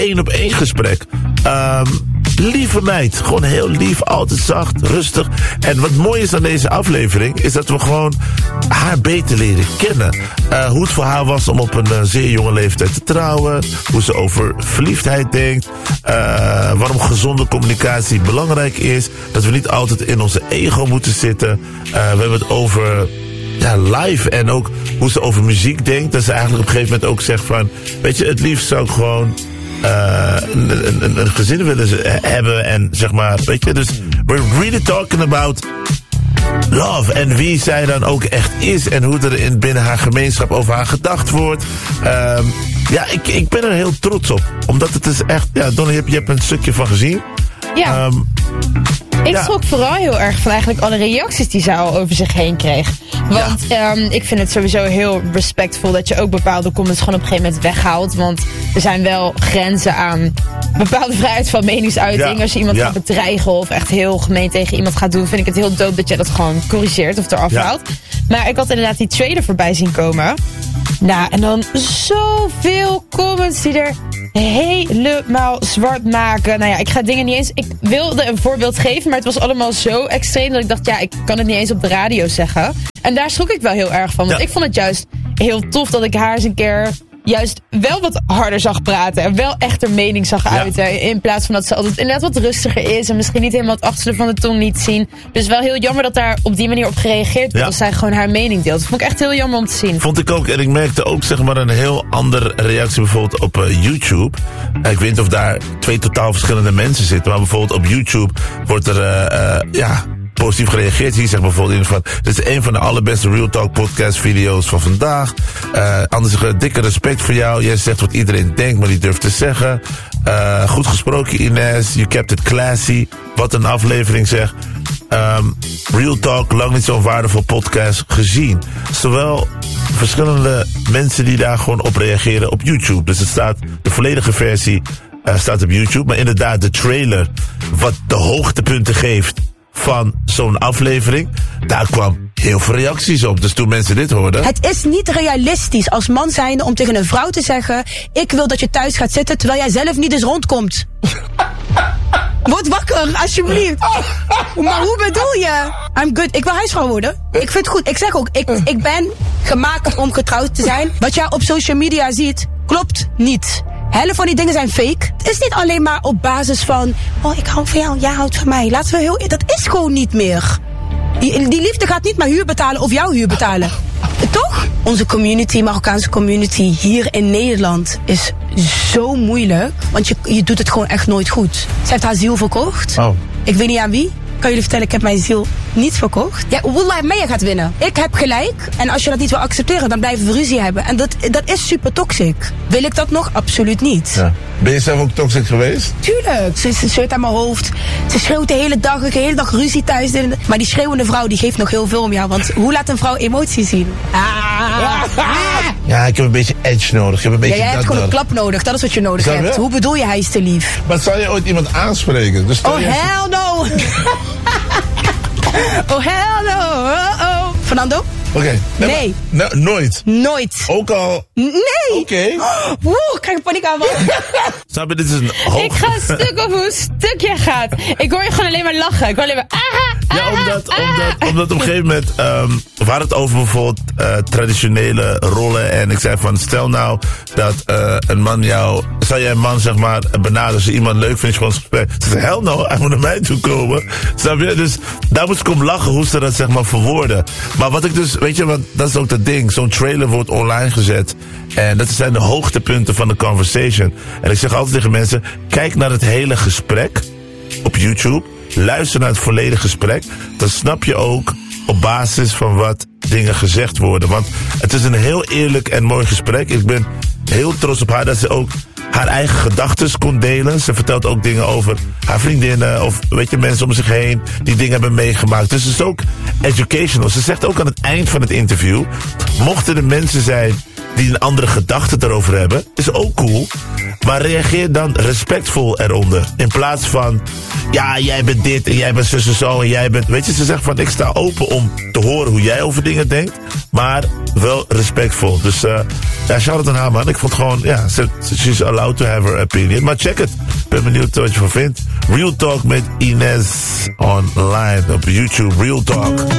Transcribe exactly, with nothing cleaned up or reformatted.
één op één gesprek. Um, lieve meid. Gewoon heel lief, altijd zacht, rustig. En wat mooi is aan deze aflevering is dat we gewoon haar beter leren kennen. Uh, hoe het voor haar was om op een uh, zeer jonge leeftijd te trouwen. Hoe ze over verliefdheid denkt. Uh, waarom gezonde communicatie belangrijk is. Dat we niet altijd in onze ego moeten zitten. Uh, we hebben het over... Ja, live en ook hoe ze over muziek denkt. Dat ze eigenlijk op een gegeven moment ook zegt van... Weet je, het liefst zou ik gewoon uh, een, een, een gezin willen hebben. En zeg maar, weet je, dus we're really talking about love. En wie zij dan ook echt is. En hoe er in, binnen haar gemeenschap over haar gedacht wordt. Um, ja, ik, ik ben er heel trots op. Omdat het is echt... Ja, Donnie, je hebt, je hebt een stukje van gezien. Ja. Um, Ik ja. schrok vooral heel erg van eigenlijk alle reacties die zij al over zich heen kreeg. Want ja. um, ik vind het sowieso heel respectvol dat je ook bepaalde comments gewoon op een gegeven moment weghaalt. Want er zijn wel grenzen aan bepaalde vrijheid van meningsuiting. Ja. Als je iemand ja. gaat bedreigen of echt heel gemeen tegen iemand gaat doen, vind ik het heel dope dat je dat gewoon corrigeert of eraf ja. haalt. Maar ik had inderdaad die trailer voorbij zien komen. Nou, en dan zoveel comments die er helemaal zwart maken. Nou ja, ik ga dingen niet eens... Ik wilde een voorbeeld geven, maar het was allemaal zo extreem dat ik dacht, ja, ik kan het niet eens op de radio zeggen. En daar schrok ik wel heel erg van. Want ja. ik vond het juist heel tof dat ik haar eens een keer juist wel wat harder zag praten. En wel echt haar mening zag ja. uiten. In plaats van dat ze altijd inderdaad wat rustiger is. En misschien niet helemaal het achterste van de tong liet zien. Dus wel heel jammer dat daar op die manier op gereageerd wordt. Ja. Als zij gewoon haar mening deelt. Dat vond ik echt heel jammer om te zien. Vond ik ook. En ik merkte ook zeg maar een heel andere reactie bijvoorbeeld op uh, YouTube. Uh, ik weet niet of daar twee totaal verschillende mensen zitten. Maar bijvoorbeeld op YouTube wordt er uh, uh, ja... positief gereageerd. Hier zegt bijvoorbeeld in van... Dit is een van de allerbeste Real Talk podcast video's van vandaag. Uh, anders zeggen, dikke respect voor jou. Jij zegt wat iedereen denkt, maar niet durft te zeggen. Uh, goed gesproken, Ines. You kept it classy. Wat een aflevering zeg. Um, Real Talk, lang niet zo'n waardevol podcast gezien. Zowel verschillende mensen die daar gewoon op reageren op YouTube. Dus het staat, de volledige versie uh, staat op YouTube. Maar inderdaad, de trailer, wat de hoogtepunten geeft van zo'n aflevering, daar kwam heel veel reacties op. Dus toen mensen dit hoorden... Het is niet realistisch als man zijnde om tegen een vrouw te zeggen, ik wil dat je thuis gaat zitten terwijl jij zelf niet eens rondkomt. Word wakker, alsjeblieft. Maar hoe bedoel je? I'm good. Ik wil huisvrouw worden. Ik vind het goed. Ik zeg ook, ik, ik ben gemaakt om getrouwd te zijn. Wat jij op social media ziet, klopt niet. Helft van die dingen zijn fake. Het is niet alleen maar op basis van, oh, ik hou van jou, jij houdt van mij. Laten we heel... Dat is gewoon niet meer. Die, die liefde gaat niet maar huur betalen of jouw huur betalen. Toch? Onze community, Marokkaanse community hier in Nederland is zo moeilijk. Want je, je doet het gewoon echt nooit goed. Ze heeft haar ziel verkocht. Oh. Ik weet niet aan wie. Kan jullie vertellen, ik heb mijn ziel niet verkocht. Ja, Wallah, Maya gaat winnen. Ik heb gelijk. En als je dat niet wil accepteren, dan blijven we ruzie hebben. En dat, dat is super toxic. Wil ik dat nog? Absoluut niet. Ja. Ben je zelf ook toxic geweest? Tuurlijk. Ze, ze scheurt aan mijn hoofd. Ze schreeuwt de hele dag. Ik de hele dag ruzie thuis. Maar die schreeuwende vrouw, die geeft nog heel veel om jou. Want hoe laat een vrouw emotie zien? Ah. Ja, ik heb een beetje edge nodig. Ik heb een beetje ja, jij hebt gewoon een klap nodig. Dat is wat je nodig Zou hebt. Je? Hoe bedoel je, hij is te lief? Maar zou je ooit iemand aanspreken? Dus oh, hell no! Oh, hell no! Oh, oh. Fernando? Oké. Okay. Nee. nee. Maar, no, nooit? Nooit. Ook al? Nee. Oké. Okay. Woe, ik krijg een paniek aan, man. Snap je, dit is een hoog... Ik ga stuk op hoe stuk jij gaat. Ik hoor je gewoon alleen maar lachen. Ik hoor alleen maar... Ah, ja, omdat, ah, omdat, omdat op een gegeven moment... Um, we hadden het over bijvoorbeeld uh, traditionele rollen. En ik zei van, stel nou dat uh, een man jou... Zou jij een man, zeg maar, benaderen als je iemand leuk vindt, je gewoon gesprek. Ze zei, hell no, hij moet naar mij toe komen. Snap je? Dus daar moest ik om lachen hoe ze dat, zeg maar, verwoorden. Maar wat ik dus... Weet je, want dat is ook dat ding. Zo'n trailer wordt online gezet. En dat zijn de hoogtepunten van de conversation. En ik zeg altijd tegen mensen, kijk naar het hele gesprek op YouTube. Luister naar het volledige gesprek. Dan snap je ook op basis van wat dingen gezegd worden. Want het is een heel eerlijk en mooi gesprek. Ik ben heel trots op haar dat ze ook haar eigen gedachten kon delen. Ze vertelt ook dingen over haar vriendinnen of weet je, mensen om zich heen die dingen hebben meegemaakt. Dus het is ook educational. Ze zegt ook aan het eind van het interview, mochten er mensen zijn die een andere gedachte erover hebben, is ook cool. Maar reageer dan respectvol eronder. In plaats van, ja, jij bent dit en jij bent zus en zo en jij bent... Weet je, ze zegt van, ik sta open om te horen hoe jij over dingen denkt. Maar wel respectvol. Dus uh, ja, shout-out aan haar, man. Ik vond gewoon, ja, she's allowed to have her opinion. Maar check het. Ik ben benieuwd wat je van vindt. Real Talk met Inez online op YouTube. Real Talk.